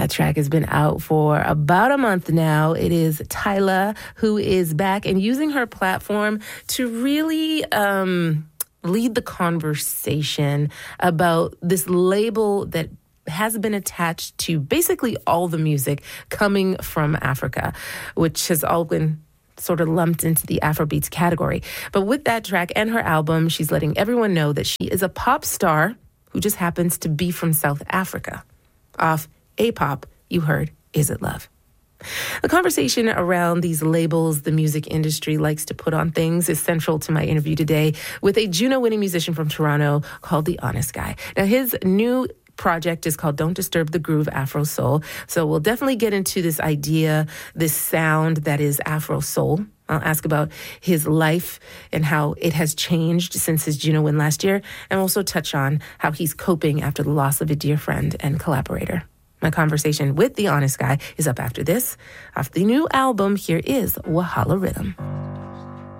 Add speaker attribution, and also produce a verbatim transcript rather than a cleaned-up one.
Speaker 1: That track has been out for about a month now. It is Tyla, who is back and using her platform to really um, lead the conversation about this label that has been attached to basically all the music coming from Africa, which has all been sort of lumped into the Afrobeats category. But with that track and her album, she's letting everyone know that she is a pop star who just happens to be from South Africa. Off A-Pop, you heard Is It Love? The conversation around these labels the music industry likes to put on things is central to my interview today with a Juno-winning musician from Toronto called The Honest Guy. Now, his new project is called Don't Disturb the Groove Afro Soul. So we'll definitely get into this idea, this sound that is Afro Soul. I'll ask about his life and how it has changed since his Juno win last year, and also touch on how he's coping after the loss of a dear friend and collaborator. My conversation with The Honest Guy is up after this. Off the new album, here is Wahala Rhythm.